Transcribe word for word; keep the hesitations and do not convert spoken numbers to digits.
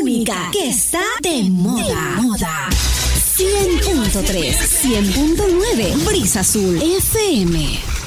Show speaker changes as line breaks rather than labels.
única que está de moda. De moda. cien punto tres, cien punto nueve, Brisa Azul F M.